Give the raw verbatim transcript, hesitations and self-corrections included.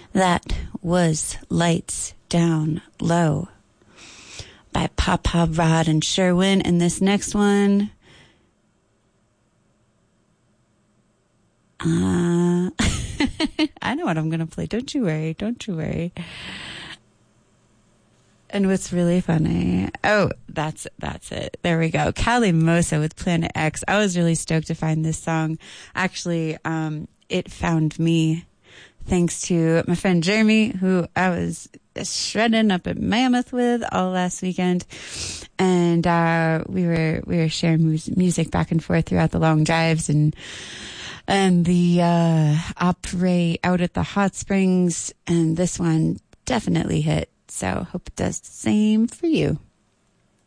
That was Lights Down Low by Papa Rod and Sherwin. And this next one, uh, I know what I'm going to play. Don't you worry. Don't you worry. And what's really funny, oh, that's that's it. There we go. Cali Mosa with Planet X. I was really stoked to find this song. Actually, um, it found me thanks to my friend Jeremy, who I was shredding up at Mammoth with all last weekend. And uh, we were we were sharing mu- music back and forth throughout the long drives and and the uh, opera out at the hot springs. And this one definitely hit. So hope it does the same for you.